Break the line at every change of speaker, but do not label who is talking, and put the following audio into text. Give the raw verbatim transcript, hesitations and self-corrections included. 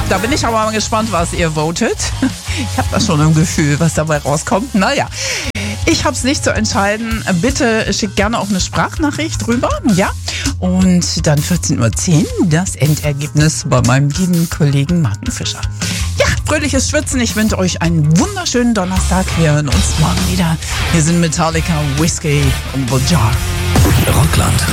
Da bin ich aber mal gespannt, was ihr votet. Ich habe da schon ein Gefühl, was dabei rauskommt. Naja, ich habe es nicht zu entscheiden. Bitte schickt gerne auch eine Sprachnachricht rüber. Ja. Und dann vierzehn Uhr zehn das Endergebnis bei meinem lieben Kollegen Martin Fischer. Ja, fröhliches Schwitzen. Ich wünsche euch einen wunderschönen Donnerstag. Wir hören uns morgen wieder. Wir sind Metallica, Whiskey und the Jar.
Rockland.